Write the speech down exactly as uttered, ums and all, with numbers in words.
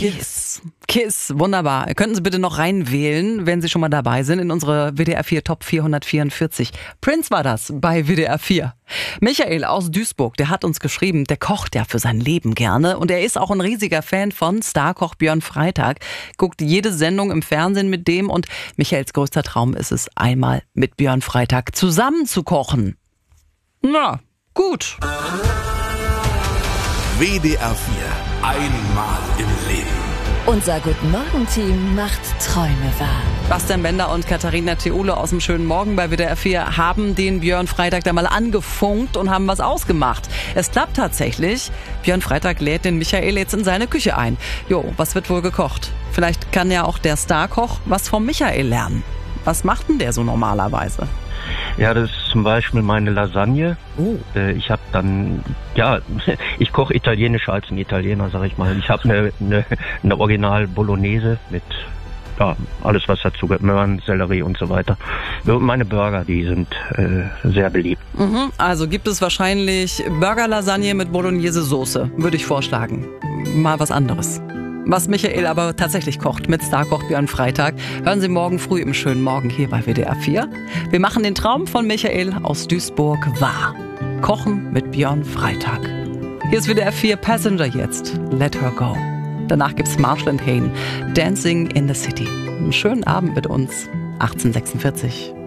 Kiss. Kiss, wunderbar. Könnten Sie bitte noch reinwählen, wenn Sie schon mal dabei sind, in unsere W D R vier Top vierhundertvierundvierzig. Prince war das bei W D R vier. Michael aus Duisburg, der hat uns geschrieben, der kocht ja für sein Leben gerne und er ist auch ein riesiger Fan von Starkoch Björn Freitag, guckt jede Sendung im Fernsehen mit dem und Michaels größter Traum ist es, einmal mit Björn Freitag zusammen zu kochen. Na, gut. W D R vier. Einmal im Leben. Unser Guten Morgen-Team macht Träume wahr. Bastian Bender und Katharina Theole aus dem schönen Morgen bei W D R vier haben den Björn Freitag da mal angefunkt und haben was ausgemacht. Es klappt tatsächlich. Björn Freitag lädt den Michael jetzt in seine Küche ein. Jo, was wird wohl gekocht? Vielleicht kann ja auch der Starkoch was vom Michael lernen. Was macht denn der so normalerweise? Ja, das ist zum Beispiel meine Lasagne. Oh. Ich habe dann, ja, ich koche italienischer als ein Italiener, sag ich mal. Ich habe eine, eine, eine Original Bolognese mit, ja, alles was dazu gehört, Möhren, Sellerie und so weiter. Und meine Burger, die sind äh, sehr beliebt. Mhm, also gibt es wahrscheinlich Burger-Lasagne mit Bolognese-Soße, würde ich vorschlagen. Mal was anderes. Was Michael aber tatsächlich kocht mit Starkoch Björn Freitag, hören Sie morgen früh im schönen Morgen hier bei W D R vier. Wir machen den Traum von Michael aus Duisburg wahr. Kochen mit Björn Freitag. Hier ist W D R vier Passenger jetzt. Let her go. Danach gibt's Marshall and Hayne. Dancing in the City. Einen schönen Abend mit uns. achtzehn sechsundvierzig.